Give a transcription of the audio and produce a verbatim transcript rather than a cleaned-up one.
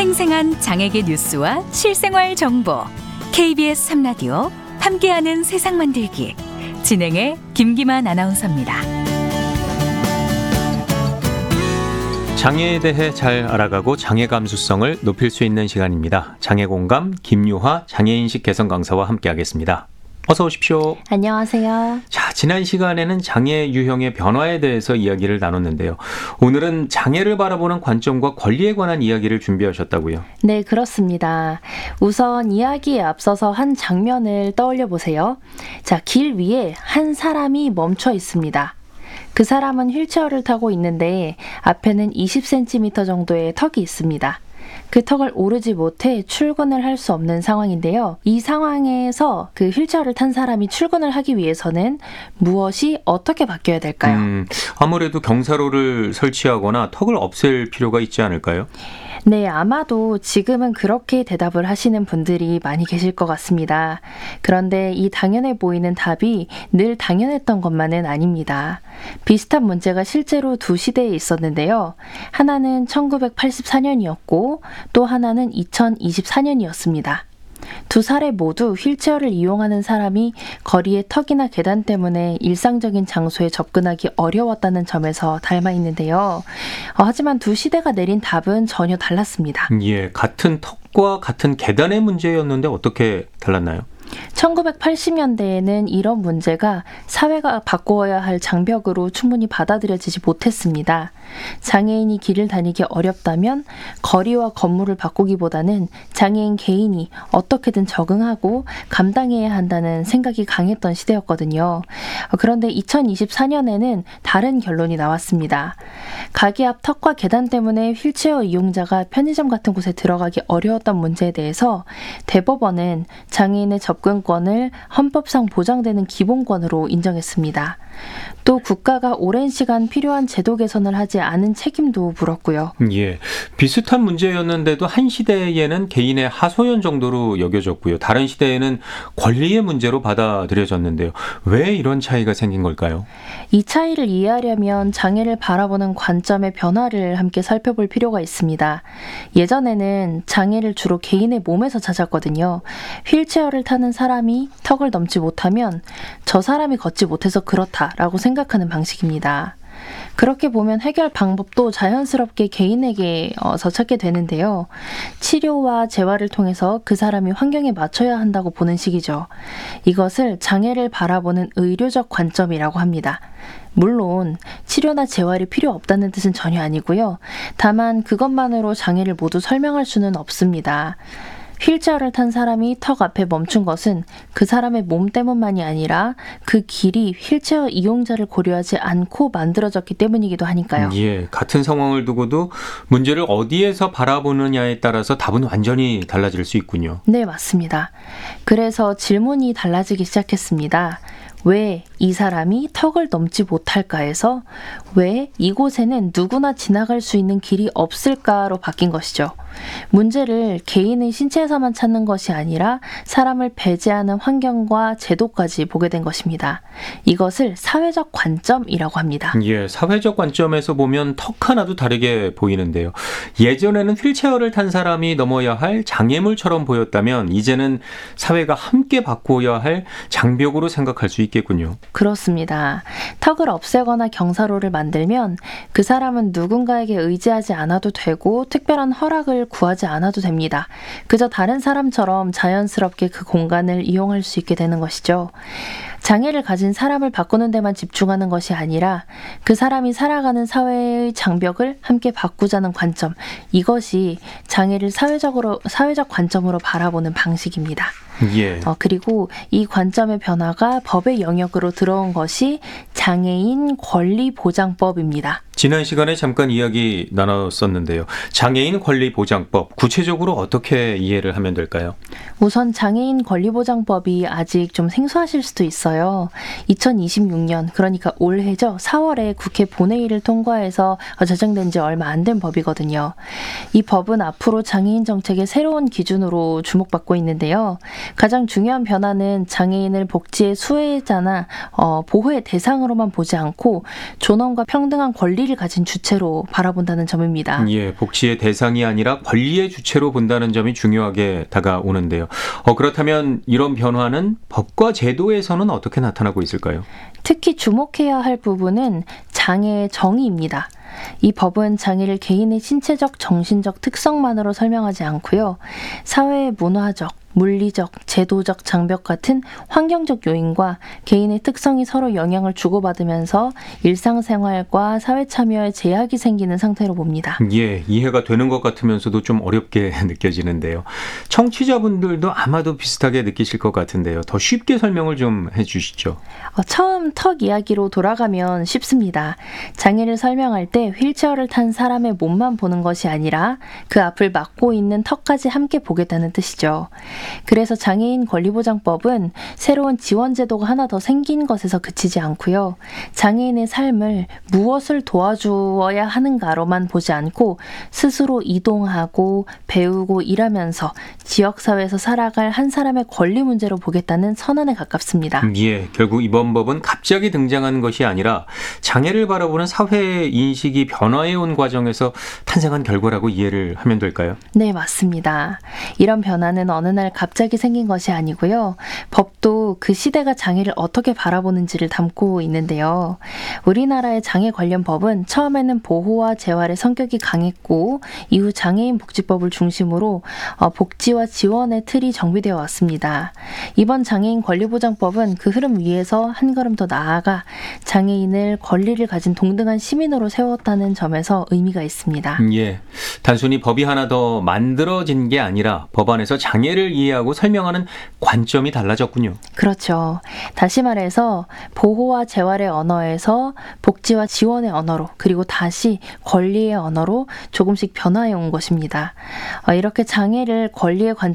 생생한 장애계 뉴스와 실생활 정보 케이비에스 삼 라디오 함께하는 세상 만들기 진행의 김기만 아나운서입니다. 장애에 대해 잘 알아가고 장애 감수성을 높일 수 있는 시간입니다. 장애공감 김유화 장애인식 개선 강사와 함께하겠습니다. 어서 오십시오. 안녕하세요. 자, 지난 시간에는 장애 유형의 변화에 대해서 이야기를 나눴는데요. 오늘은 장애를 바라보는 관점과 권리에 관한 이야기를 준비하셨다고요? 네, 그렇습니다. 우선 이야기에 앞서서 한 장면을 떠올려 보세요. 자, 길 위에 한 사람이 멈춰 있습니다. 그 사람은 휠체어를 타고 있는데 앞에는 이십 센티미터 정도의 턱이 있습니다. 그 턱을 오르지 못해 출근을 할 수 없는 상황인데요. 이 상황에서 그 휠체어를 탄 사람이 출근을 하기 위해서는 무엇이 어떻게 바뀌어야 될까요? 음, 아무래도 경사로를 설치하거나 턱을 없앨 필요가 있지 않을까요? 네, 아마도 지금은 그렇게 대답을 하시는 분들이 많이 계실 것 같습니다. 그런데 이 당연해 보이는 답이 늘 당연했던 것만은 아닙니다. 비슷한 문제가 실제로 두 시대에 있었는데요. 하나는 천구백팔십사 년이었고 또 하나는 이천이십사 년이었습니다. 두 사례 모두 휠체어를 이용하는 사람이 거리의 턱이나 계단 때문에 일상적인 장소에 접근하기 어려웠다는 점에서 닮아 있는데요. 어, 하지만 두 시대가 내린 답은 전혀 달랐습니다. 예, 같은 턱과 같은 계단의 문제였는데 어떻게 달랐나요? 천구백팔십 년대에는 이런 문제가 사회가 바꾸어야 할 장벽으로 충분히 받아들여지지 못했습니다. 장애인이 길을 다니기 어렵다면 거리와 건물을 바꾸기보다는 장애인 개인이 어떻게든 적응하고 감당해야 한다는 생각이 강했던 시대였거든요. 그런데 이천이십사 년에는 다른 결론이 나왔습니다. 가게 앞 턱과 계단 때문에 휠체어 이용자가 편의점 같은 곳에 들어가기 어려웠던 문제에 대해서 대법원은 장애인의 접근권을 헌법상 보장되는 기본권으로 인정했습니다. 또 국가가 오랜 시간 필요한 제도 개선을 하지 않은 책임도 물었고요. 예, 비슷한 문제였는데도 한 시대에는 개인의 하소연 정도로 여겨졌고요. 다른 시대에는 권리의 문제로 받아들여졌는데요. 왜 이런 차이가 생긴 걸까요? 이 차이를 이해하려면 장애를 바라보는 관점의 변화를 함께 살펴볼 필요가 있습니다. 예전에는 장애를 주로 개인의 몸에서 찾았거든요. 휠체어를 타는 사람이 턱을 넘지 못하면 저 사람이 걷지 못해서 그렇다라고 생각하는 방식입니다. 그렇게 보면 해결 방법도 자연스럽게 개인에게서 찾게 되는데요. 치료와 재활을 통해서 그 사람이 환경에 맞춰야 한다고 보는 식이죠. 이것을 장애를 바라보는 의료적 관점이라고 합니다. 물론 치료나 재활이 필요 없다는 뜻은 전혀 아니고요. 다만 그것만으로 장애를 모두 설명할 수는 없습니다. 휠체어를 탄 사람이 턱 앞에 멈춘 것은 그 사람의 몸 때문만이 아니라 그 길이 휠체어 이용자를 고려하지 않고 만들어졌기 때문이기도 하니까요. 예, 같은 상황을 두고도 문제를 어디에서 바라보느냐에 따라서 답은 완전히 달라질 수 있군요. 네, 맞습니다. 그래서 질문이 달라지기 시작했습니다. 왜 이 사람이 턱을 넘지 못할까에서 왜 이곳에는 누구나 지나갈 수 있는 길이 없을까로 바뀐 것이죠. 문제를 개인의 신체에서만 찾는 것이 아니라 사람을 배제하는 환경과 제도까지 보게 된 것입니다. 이것을 사회적 관점이라고 합니다. 예, 사회적 관점에서 보면 턱 하나도 다르게 보이는데요. 예전에는 휠체어를 탄 사람이 넘어야 할 장애물처럼 보였다면 이제는 사회가 함께 바꾸어야 할 장벽으로 생각할 수 있겠군요. 그렇습니다. 턱을 없애거나 경사로를 만들면 그 사람은 누군가에게 의지하지 않아도 되고 특별한 허락을 구하지 않아도 됩니다. 그저 다른 사람처럼 자연스럽게 그 공간을 이용할 수 있게 되는 것이죠. 장애를 가진 사람을 바꾸는 데만 집중하는 것이 아니라 그 사람이 살아가는 사회의 장벽을 함께 바꾸자는 관점, 이것이 장애를 사회적으로, 사회적 관점으로 바라보는 방식입니다. 예. 어, 그리고 이 관점의 변화가 법의 영역으로 들어온 것이 장애인 권리보장법입니다. 지난 시간에 잠깐 이야기 나눴었는데요. 장애인 권리보장법, 구체적으로 어떻게 이해를 하면 될까요? 우선 장애인 권리보장법이 아직 좀 생소하실 수도 있어요. 이천이십육 년, 그러니까 올해죠. 사월에 국회 본회의를 통과해서 제정된 지 얼마 안 된 법이거든요. 이 법은 앞으로 장애인 정책의 새로운 기준으로 주목받고 있는데요. 가장 중요한 변화는 장애인을 복지의 수혜자나 어, 보호의 대상으로만 보지 않고 존엄과 평등한 권리를 권리를 가진 주체로 바라본다는 점입니다. 예, 복지의 대상이 아니라 권리의 주체로 본다는 점이 중요하게 다가오는데요. 어, 그렇다면 이런 변화는 법과 제도에서는 어떻게 나타나고 있을까요? 특히 주목해야 할 부분은 장애의 정의입니다. 이 법은 장애를 개인의 신체적, 정신적 특성만으로 설명하지 않고요. 사회의 문화적, 물리적, 제도적 장벽 같은 환경적 요인과 개인의 특성이 서로 영향을 주고받으면서 일상생활과 사회 참여에 제약이 생기는 상태로 봅니다. 예, 이해가 되는 것 같으면서도 좀 어렵게 느껴지는데요. 청취자분들도 아마도 비슷하게 느끼실 것 같은데요. 더 쉽게 설명을 좀 해주시죠. 어, 처음 턱 이야기로 돌아가면 쉽습니다. 장애를 설명할 때 휠체어를 탄 사람의 몸만 보는 것이 아니라 그 앞을 막고 있는 턱까지 함께 보겠다는 뜻이죠. 그래서 장애인 권리보장법은 새로운 지원제도가 하나 더 생긴 것에서 그치지 않고요. 장애인의 삶을 무엇을 도와주어야 하는가로만 보지 않고 스스로 이동하고 배우고 일하면서 지역사회에서 살아갈 한 사람의 권리 문제로 보겠다는 선언에 가깝습니다. 예, 결국 이번 법은 갑자기 등장한 것이 아니라 장애를 바라보는 사회 인식이 변화해온 과정에서 탄생한 결과라고 이해를 하면 될까요? 네, 맞습니다. 이런 변화는 어느 날 갑자기 생긴 것이 아니고요. 법도 그 시대가 장애를 어떻게 바라보는지를 담고 있는데요. 우리나라의 장애 관련 법은 처음에는 보호와 재활의 성격이 강했고 이후 장애인 복지법을 중심으로 복지와 지원의 틀이 정비되어 왔습니다. 이번 장애인 권리보장법은 그 흐름 위에서 한 걸음 더 나아가 장애인을 권리를 가진 동등한 시민으로 세웠다는 점에서 의미가 있습니다. 예, 단순히 법이 하나 더 만들어진 게 아니라 법 안에서 장애를 이해하고 설명하는 관점이 달라졌군요. 그렇죠. 다시 말해서 보호와 재활의 언어에서 복지와 지원의 언어로 그리고 다시 권리의 언어로 조금씩 변화해 온 것입니다. 이렇게 장애를 권리의 관점